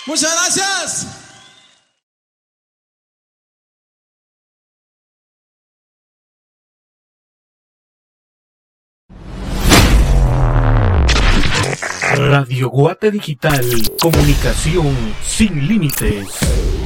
Muchas gracias. Radio Guate Digital, comunicación sin límites.